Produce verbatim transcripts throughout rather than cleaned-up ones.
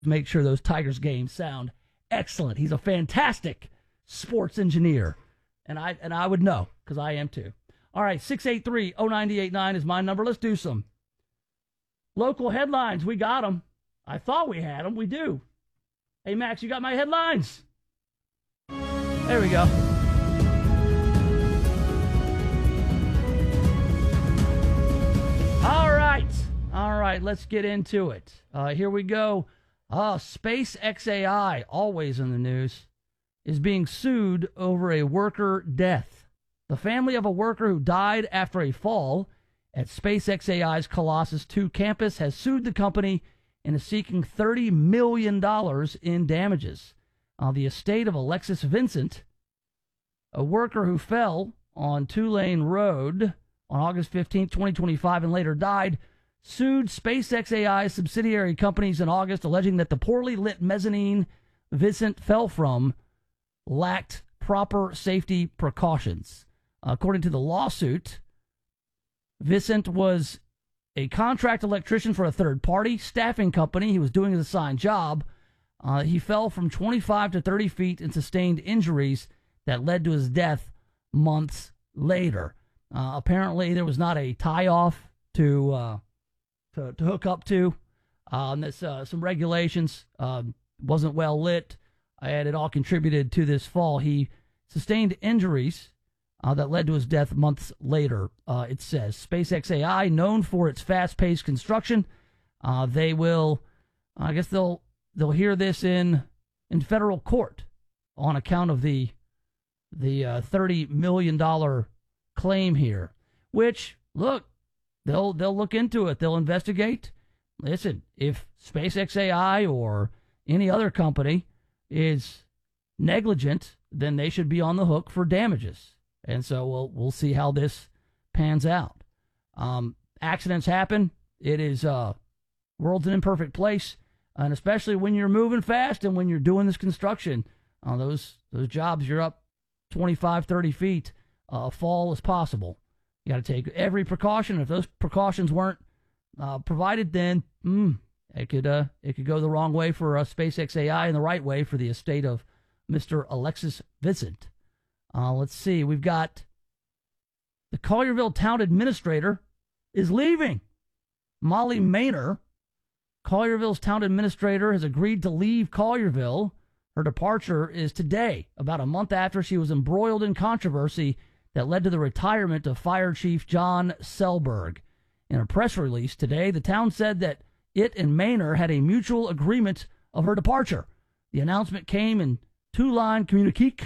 make sure those Tigers games sound excellent. He's a fantastic sports engineer, and I and I would know because I am too. All right, six eight three, oh nine eight nine is my number. Let's do some local headlines. We got them. I thought we had them. We do. Hey, Max, you got my headlines? There we go. All right. All right, let's get into it. Uh, here we go. Uh, SpaceXAI, always in the news, is being sued over a worker death. The family of a worker who died after a fall at SpaceXAI's Colossus two campus has sued the company and is seeking thirty million dollars in damages. Uh, the estate of Alexis Vincent, a worker who fell on Tulane Road on August fifteenth, twenty twenty-five, and later died, sued SpaceXAI's subsidiary companies in August, alleging that the poorly lit mezzanine Vincent fell from lacked proper safety precautions. According to the lawsuit, Vincent was a contract electrician for a third-party staffing company. He was doing his assigned job. Uh, he fell from twenty-five to thirty feet and sustained injuries that led to his death months later. Uh, apparently, there was not a tie-off to, uh, to to hook up to. Um, this, uh, some regulations uh, wasn't well lit, and it all contributed to this fall. He sustained injuries Uh, that led to his death months later, uh, it says. SpaceXAI, known for its fast-paced construction, uh, they will, I guess they'll they'll hear this in in federal court on account of the the uh, thirty million dollars claim here. Which, look, they'll they'll look into it. They'll investigate. Listen, if SpaceXAI or any other company is negligent, then they should be on the hook for damages. And so we'll we'll see how this pans out. Um, accidents happen. It is uh, world's an imperfect place, and especially when you're moving fast and when you're doing this construction, uh, those those jobs you're up twenty-five, thirty feet, uh, a fall is possible. You got to take every precaution. If those precautions weren't uh, provided, then mm, it could uh, it could go the wrong way for uh, SpaceXAI and the right way for the estate of Mister Alexis Vincent. Uh, let's see. We've got the Collierville town administrator is leaving. Molly Maynor, Collierville's town administrator, has agreed to leave Collierville. Her departure is today, about a month after she was embroiled in controversy that led to the retirement of Fire Chief John Selberg. In a press release today, the town said that it and Maynor had a mutual agreement of her departure. The announcement came in two-line communique,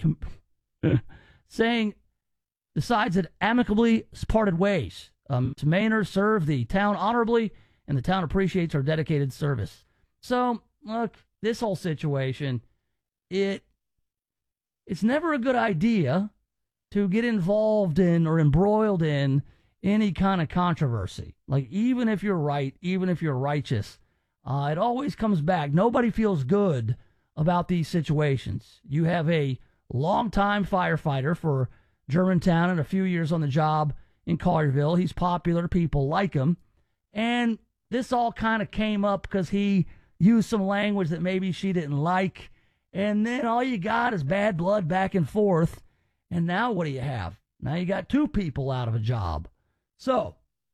saying the sides had amicably parted ways. Um, Maynor served the town honorably, and the town appreciates her dedicated service. So, look, this whole situation, it it's never a good idea to get involved in or embroiled in any kind of controversy. Like, even if you're right, even if you're righteous, uh, it always comes back. Nobody feels good about these situations. You have a longtime firefighter for Germantown and a few years on the job in Collierville. He's popular. People like him. And this all kind of came up because he used some language that maybe she didn't like. And then all you got is bad blood back and forth. And now what do you have? Now you got two people out of a job. So,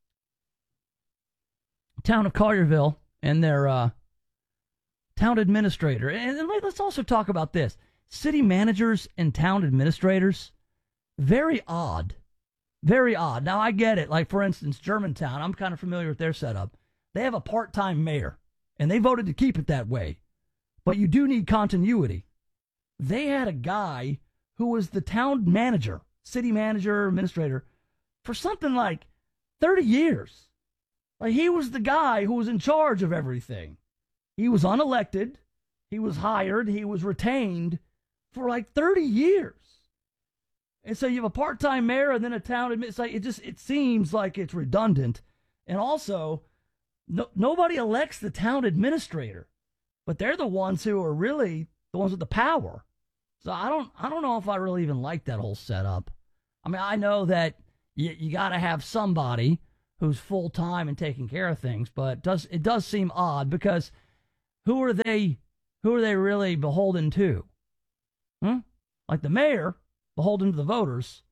town of Collierville and their uh, town administrator. And let's also talk about this. City managers and town administrators, very odd. Very odd. Now, I get it. Like, for instance, Germantown, I'm kind of familiar with their setup. They have a part-time mayor, and they voted to keep it that way. But you do need continuity. They had a guy who was the town manager, city manager, administrator, for something like thirty years. Like, he was the guy who was in charge of everything. He was unelected. He was hired. He was retained for like thirty years. And so you have a part-time mayor and then a town admin. It's like, it just, it seems like it's redundant. And also, no, nobody elects the town administrator, but they're the ones who are really the ones with the power. So I don't, I don't know if I really even like that whole setup. I mean, I know that you, you got to have somebody who's full-time and taking care of things, but it does, it does seem odd because who are they? Who are they really beholden to? Hmm? Like the mayor, beholden to the voters,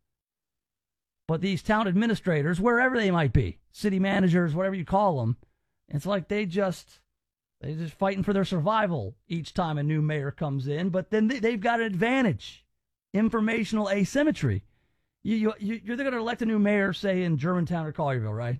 but these town administrators, wherever they might be, city managers, whatever you call them, it's like they just they're just fighting for their survival each time a new mayor comes in. But then they, they've got an advantage: informational asymmetry. You, you, you're going to elect a new mayor, say in Germantown or Collierville, right?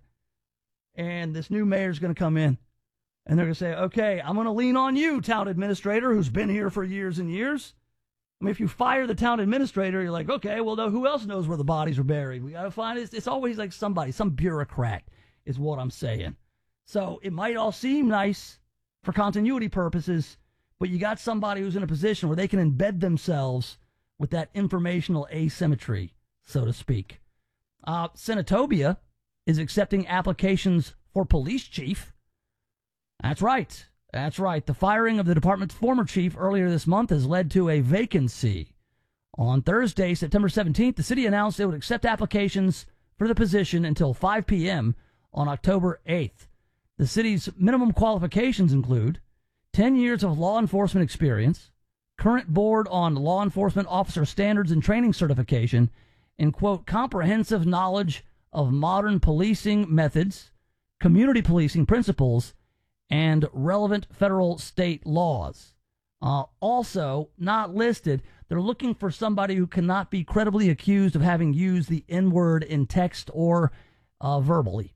And this new mayor's going to come in, and they're going to say, okay, I'm going to lean on you, town administrator, who's been here for years and years. I mean, if you fire the town administrator, you're like, okay, well, no, who else knows where the bodies are buried? We got to find it. It's always like somebody, some bureaucrat is what I'm saying. So it might all seem nice for continuity purposes, but you got somebody who's in a position where they can embed themselves with that informational asymmetry, so to speak. Uh, Senatobia is accepting applications for police chief. That's right. That's right. The firing of the department's former chief earlier this month has led to a vacancy. On Thursday, September seventeenth, the city announced it would accept applications for the position until five p.m. on October eighth. The city's minimum qualifications include ten years of law enforcement experience, current board on law enforcement officer standards and training certification, and, quote, comprehensive knowledge of modern policing methods, community policing principles, and relevant federal state laws. Uh, also, not listed, they're looking for somebody who cannot be credibly accused of having used the N-word in text or uh, verbally.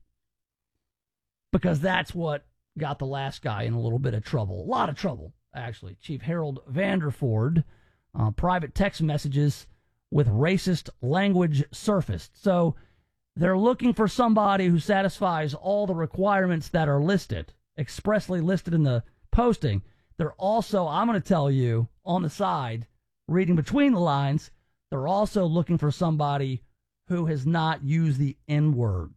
Because that's what got the last guy in a little bit of trouble. A lot of trouble, actually. Chief Harold Vanderford, uh, private text messages with racist language surfaced. So they're looking for somebody who satisfies all the requirements that are listed, expressly listed in the posting. They're also, I'm going to tell you on the side, reading between the lines, they're also looking for somebody who has not used the N-word.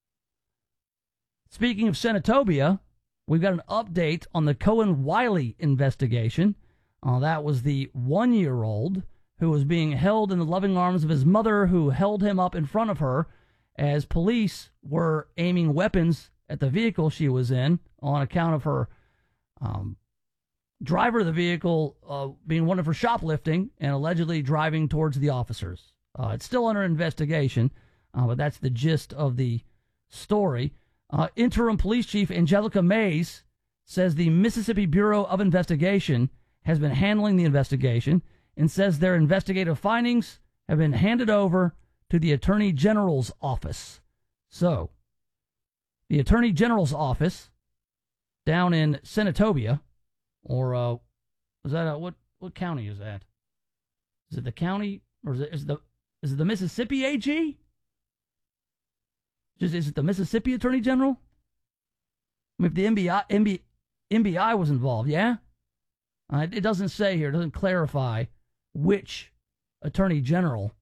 Speaking of Senatobia, we've got an update on the Cohen Wiley investigation. Uh, that was the one-year-old who was being held in the loving arms of his mother, who held him up in front of her as police were aiming weapons at the vehicle she was in on account of her um, driver of the vehicle uh, being wanted for shoplifting and allegedly driving towards the officers. Uh, it's still under investigation, uh, but that's the gist of the story. Uh, Interim Police Chief Angelica Mays says the Mississippi Bureau of Investigation has been handling the investigation and says their investigative findings have been handed over to the Attorney General's office. So, the Attorney General's office down in Senatobia, or uh, is that a, what what county is that? Is it the county, or is it, is it the is it the Mississippi A G? Just is it the Mississippi Attorney General? I mean, if the M B I M B, M B I was involved, yeah. Uh, it doesn't say here, it doesn't clarify which Attorney General.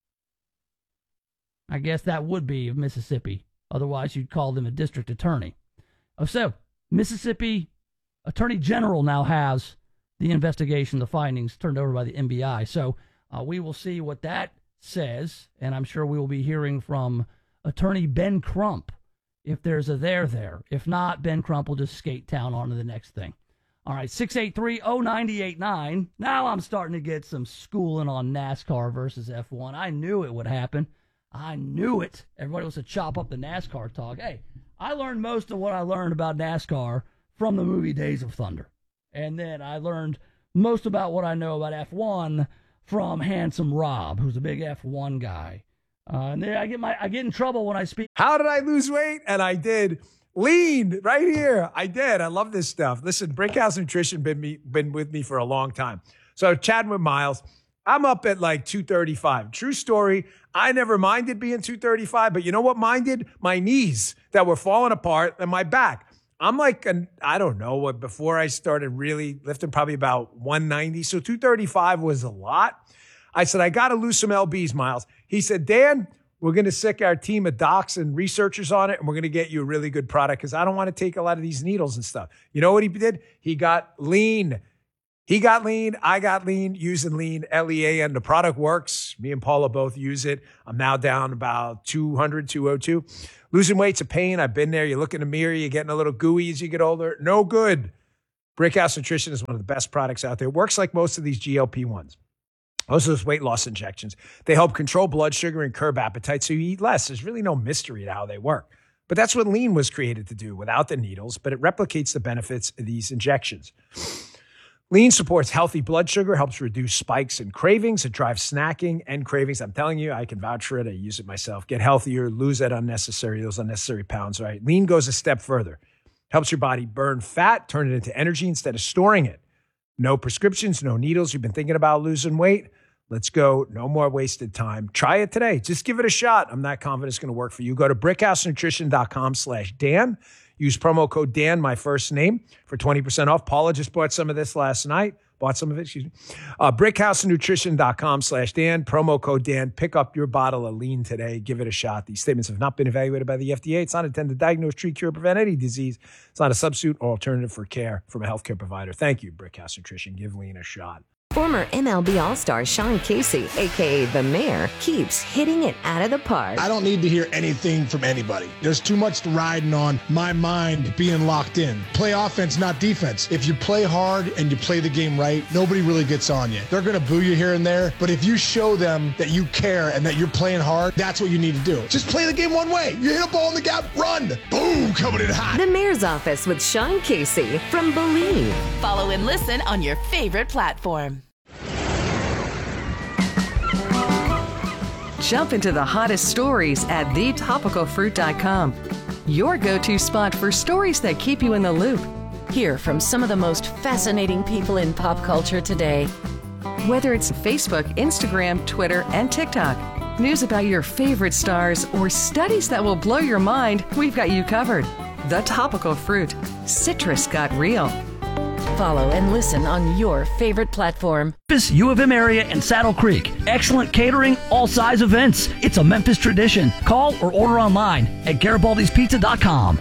I guess that would be of Mississippi. Otherwise, you'd call them a district attorney. Oh, so Mississippi Attorney General now has the investigation, the findings turned over by the M B I. So uh, we will see what that says, and I'm sure we will be hearing from Attorney Ben Crump if there's a there there. If not, Ben Crump will just skate town on to the next thing. All right, six eight three, oh nine eight nine. Now I'm starting to get some schooling on NASCAR versus F one. I knew it would happen. I knew it. Everybody wants to chop up the NASCAR talk. Hey, I learned most of what I learned about NASCAR from the movie Days of Thunder. And then I learned most about what I know about F one from Handsome Rob, who's a big F one guy. Uh, and then I get my I get in trouble when I speak. How did I lose weight? And I did. Lean right here. I did. I love this stuff. Listen, Brickhouse Nutrition been me been with me for a long time. So chatting with Miles, I'm up at like two thirty-five. True story. I never minded being two thirty-five, but you know what minded? My knees that were falling apart and my back. I'm like, an, I don't know what, before I started really lifting, probably about one ninety. So two thirty-five was a lot. I said, I got to lose some L Bs, Miles. He said, Dan, we're going to sick our team of docs and researchers on it, and we're going to get you a really good product because I don't want to take a lot of these needles and stuff. You know what he did? He got lean. He got lean. I got lean using lean, L E A N. The product works. Me and Paula both use it. I'm now down about two hundred, two oh two. Losing weight's a pain. I've been there. You look in the mirror, you're getting a little gooey as you get older. No good. Brickhouse Nutrition is one of the best products out there. It works like most of these G L P ones. Most of those weight loss injections. They help control blood sugar and curb appetite so you eat less. There's really no mystery to how they work. But that's what Lean was created to do without the needles, but it replicates the benefits of these injections. Lean supports healthy blood sugar, helps reduce spikes and cravings. It drives snacking and cravings. I'm telling you, I can vouch for it. I use it myself. Get healthier, lose that unnecessary, those unnecessary pounds, right? Lean goes a step further. Helps your body burn fat, turn it into energy instead of storing it. No prescriptions, no needles. You've been thinking about losing weight? Let's go. No more wasted time. Try it today. Just give it a shot. I'm not confident it's going to work for you. Go to brickhousenutrition.com slash Dan. Use promo code Dan, my first name, for twenty percent off. Paula just bought some of this last night. Bought some of it, excuse me. Uh, brickhousenutrition.com slash Dan. Promo code Dan. Pick up your bottle of Lean today. Give it a shot. These statements have not been evaluated by the F D A. It's not intended to diagnose, treat, cure, prevent any disease. It's not a substitute or alternative for care from a healthcare provider. Thank you, Brickhouse Nutrition. Give Lean a shot. Former M L B All-Star Sean Casey, a k a. The Mayor, keeps hitting it out of the park. I don't need to hear anything from anybody. There's too much riding on my mind being locked in. Play offense, not defense. If you play hard and you play the game right, nobody really gets on you. They're going to boo you here and there, but if you show them that you care and that you're playing hard, that's what you need to do. Just play the game one way. You hit a ball in the gap, run. Boom, coming in hot. The Mayor's Office with Sean Casey from Believe. Follow and listen on your favorite platform. Jump into the hottest stories at the topical fruit dot com. Your go-to spot for stories that keep you in the loop. Hear from some of the most fascinating people in pop culture today. Whether it's Facebook, Instagram, Twitter, and TikTok, news about your favorite stars, or studies that will blow your mind, we've got you covered. The Topical Fruit. Citrus got real. Follow and listen on your favorite platform. Memphis, U of M area, and Saddle Creek. Excellent catering, all size events. It's a Memphis tradition. Call or order online at Garibaldi's Pizza dot com.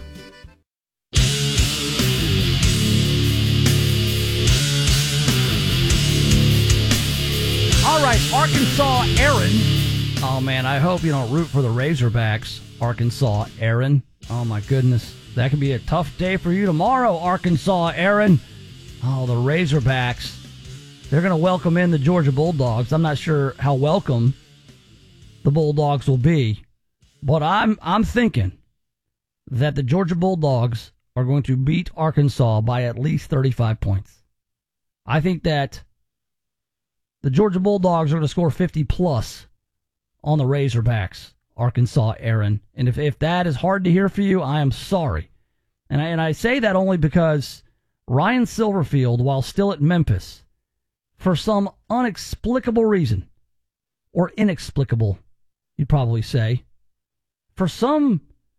All right, Arkansas Aaron. Oh, man, I hope you don't root for the Razorbacks, Arkansas Aaron. Oh, my goodness. That could be a tough day for you tomorrow, Arkansas Aaron. Oh, the Razorbacks. They're going to welcome in the Georgia Bulldogs. I'm not sure how welcome the Bulldogs will be, but I'm I'm thinking that the Georgia Bulldogs are going to beat Arkansas by at least thirty-five points. I think that the Georgia Bulldogs are going to score fifty plus on the Razorbacks, Arkansas Aaron. And if, if that is hard to hear for you, I am sorry. And I, and I say that only because Ryan Silverfield, while still at Memphis, for some inexplicable reason, or inexplicable, you'd probably say, for some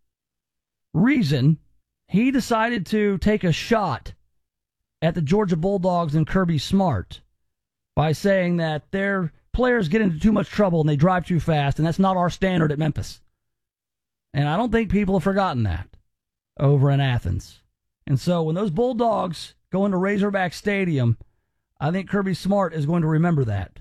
reason, he decided to take a shot at the Georgia Bulldogs and Kirby Smart by saying that their players get into too much trouble and they drive too fast, and that's not our standard at Memphis. And I don't think people have forgotten that over in Athens. And so when those Bulldogs go into Razorback Stadium, I think Kirby Smart is going to remember that.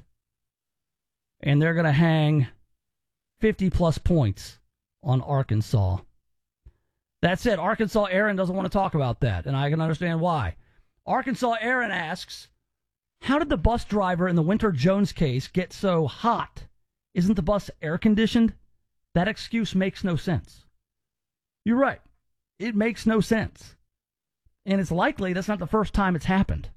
And they're going to hang fifty-plus points on Arkansas. That's it. Arkansas Aaron doesn't want to talk about that, and I can understand why. Arkansas Aaron asks, how did the bus driver in the Winter Jones case get so hot? Isn't the bus air-conditioned? That excuse makes no sense. You're right. It makes no sense. And it's likely that's not the first time it's happened.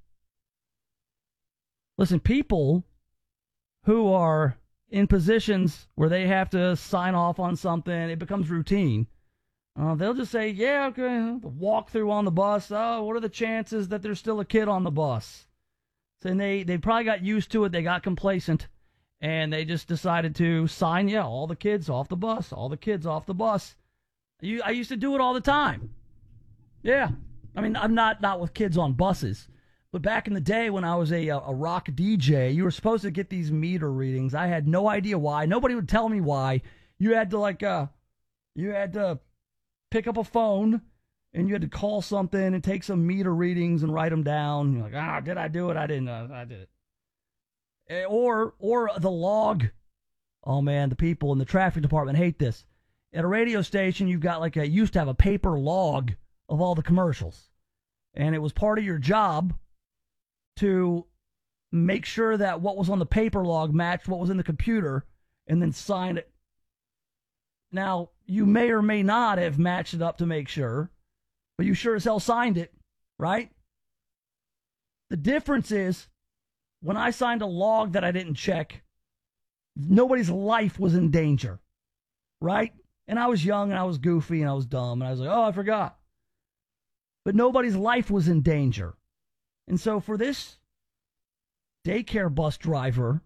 Listen, people who are in positions where they have to sign off on something, it becomes routine. Uh, they'll just say, yeah, okay, walk through on the bus. Oh, what are the chances that there's still a kid on the bus? So, and they, they probably got used to it. They got complacent. And they just decided to sign, yeah, all the kids off the bus, all the kids off the bus. You, I used to do it all the time. Yeah. I mean, I'm not, not with kids on buses, but back in the day when I was a, a rock D J, you were supposed to get these meter readings. I had no idea why. Nobody would tell me why. You had to like, uh, you had to pick up a phone and you had to call something and take some meter readings and write them down. You're like, ah, did I do it? I didn't. Uh, I did it. Or, or the log. Oh man, the people in the traffic department hate this. At a radio station, you've got like a, you used to have a paper log of all the commercials. and it was part of your job to make sure that what was on the paper log matched what was in the computer and then sign it. Now, you may or may not have matched it up to make sure, but you sure as hell signed it, right? The difference is when I signed a log that I didn't check, nobody's life was in danger, right? And I was young and I was goofy and I was dumb and I was like, oh, I forgot. But nobody's life was in danger. And so for this daycare bus driver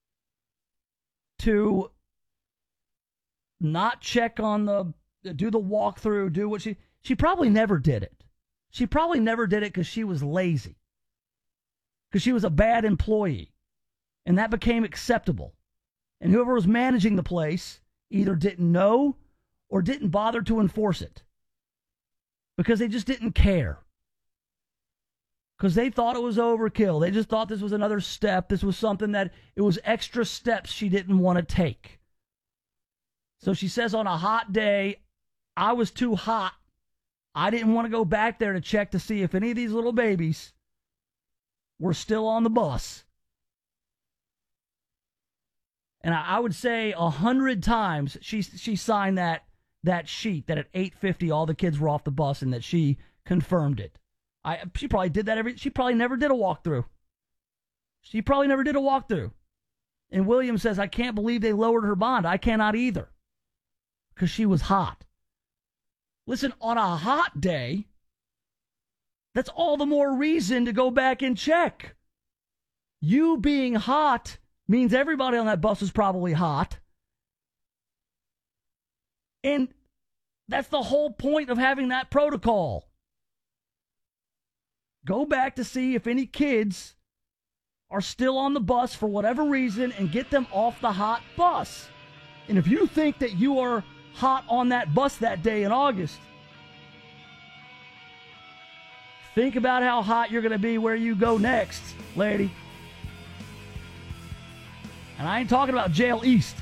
to not check on the, do the walkthrough, do what she, she probably never did it. She probably never did it because she was lazy. Because she was a bad employee. And that became acceptable. And whoever was managing the place either didn't know or didn't bother to enforce it. Because they just didn't care. Because they thought it was overkill. They just thought this was another step. This was something that it was extra steps she didn't want to take. So she says on a hot day, I was too hot. I didn't want to go back there to check to see if any of these little babies were still on the bus. And I, I would say a hundred times she she signed that that sheet that at eight fifty all the kids were off the bus and that she confirmed it. I she probably did that every. She probably never did a walkthrough. She probably never did a walkthrough. And Williams says, I can't believe they lowered her bond. I cannot either. Because she was hot. Listen, on a hot day, that's all the more reason to go back and check. You being hot means everybody on that bus is probably hot. And that's the whole point of having that protocol. Go back to see if any kids are still on the bus for whatever reason and get them off the hot bus. And if you think that you are hot on that bus that day in August, think about how hot you're going to be where you go next, lady. And I ain't talking about Jail East.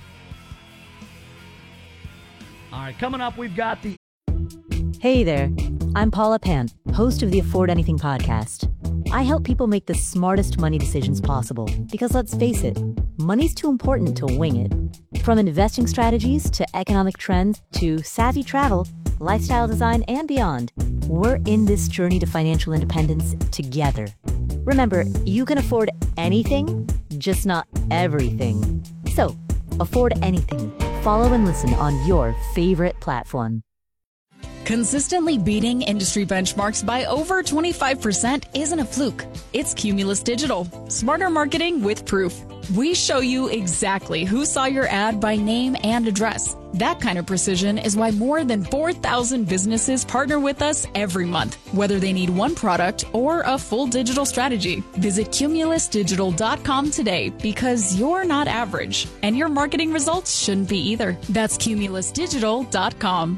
All right, coming up, we've got the... Hey there, I'm Paula Pan, host of the Afford Anything podcast. I help people make the smartest money decisions possible because, let's face it, money's too important to wing it. From investing strategies to economic trends to savvy travel, lifestyle design, and beyond, we're in this journey to financial independence together. Remember, you can afford anything, just not everything. So, afford anything. Follow and listen on your favorite platform. Consistently beating industry benchmarks by over twenty-five percent isn't a fluke. It's Cumulus Digital. Smarter marketing with proof. We show you exactly who saw your ad by name and address. That kind of precision is why more than four thousand businesses partner with us every month, whether they need one product or a full digital strategy. Visit Cumulus Digital dot com today because you're not average, and your marketing results shouldn't be either. That's Cumulus Digital dot com.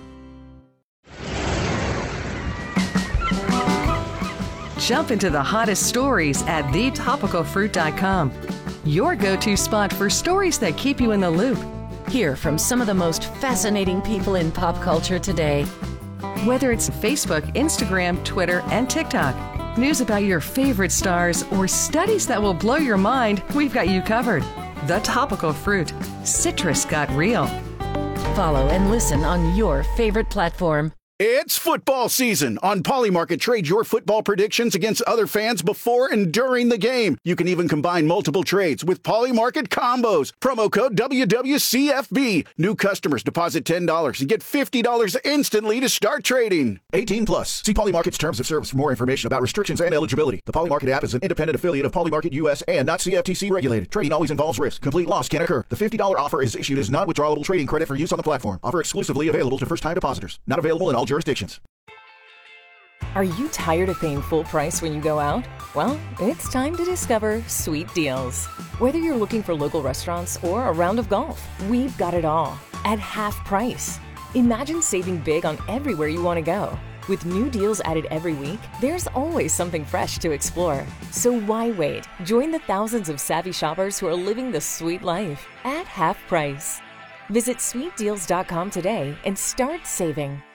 Jump into the hottest stories at the topical fruit dot com. Your go-to spot for stories that keep you in the loop. Hear from some of the most fascinating people in pop culture today. Whether it's Facebook, Instagram, Twitter, and TikTok, news about your favorite stars, or studies that will blow your mind, we've got you covered. The Topical Fruit. Citrus got real. Follow and listen on your favorite platform. It's football season. On Polymarket, trade your football predictions against other fans before and during the game. You can even combine multiple trades with Polymarket combos. Promo code W W C F B. New customers deposit ten dollars and get fifty dollars instantly to start trading. eighteen plus. See Polymarket's terms of service for more information about restrictions and eligibility. The Polymarket app is an independent affiliate of Polymarket U S and not C F T C regulated. Trading always involves risk. Complete loss can occur. The fifty dollars offer is issued as non-withdrawable trading credit for use on the platform. Offer exclusively available to first-time depositors. Not available in all jurisdictions. Are you tired of paying full price when you go out? Well, it's time to discover Sweet Deals. Whether you're looking for local restaurants or a round of golf, we've got it all at half price. Imagine saving big on everywhere you want to go. With new deals added every week, there's always something fresh to explore. So why wait? Join the thousands of savvy shoppers who are living the sweet life at half price. Visit sweet deals dot com today and start saving.